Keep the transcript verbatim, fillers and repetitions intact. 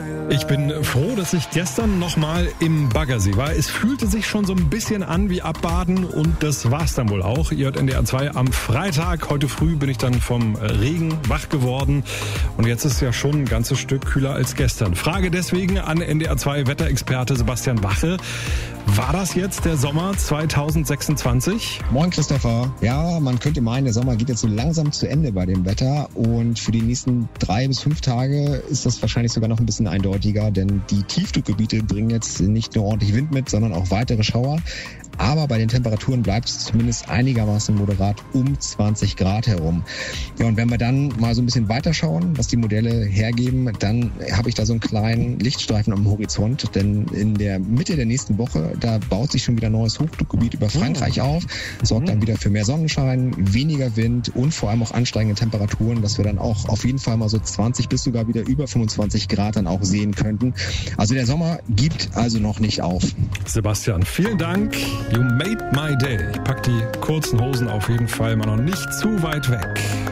Ich bin froh, dass ich gestern nochmal im Baggersee war. Es fühlte sich schon so ein bisschen an wie Abbaden und das war's dann wohl auch. Ihr hört N D R zwei am Freitag. Heute früh bin ich dann vom Regen wach geworden und jetzt ist es ja schon ein ganzes Stück kühler als gestern. Frage deswegen an N D R zwei Wetterexperte Sebastian Wache. War das jetzt der Sommer zwanzig sechsundzwanzig? Moin Christopher. Ja, man könnte meinen, der Sommer geht jetzt so langsam zu Ende bei dem Wetter und für die nächsten drei bis fünf Tage ist das wahrscheinlich sogar noch ein bisschen eindeutiger, denn die Tiefdruckgebiete bringen jetzt nicht nur ordentlich Wind mit, sondern auch weitere Schauer. Aber bei den Temperaturen bleibt es zumindest einigermaßen moderat um zwanzig Grad herum. Ja, und wenn wir dann mal so ein bisschen weiterschauen, was die Modelle hergeben, dann habe ich da so einen kleinen Lichtstreifen am Horizont. Denn in der Mitte der nächsten Woche, da baut sich schon wieder ein neues Hochdruckgebiet über Frankreich auf, sorgt dann wieder für mehr Sonnenschein, weniger Wind und vor allem auch ansteigende Temperaturen, dass wir dann auch auf jeden Fall mal so zwanzig bis sogar wieder über fünfundzwanzig Grad dann auch sehen könnten. Also der Sommer gibt also noch nicht auf. Sebastian, vielen Dank. You made my day. Ich pack die kurzen Hosen auf jeden Fall mal noch nicht zu weit weg.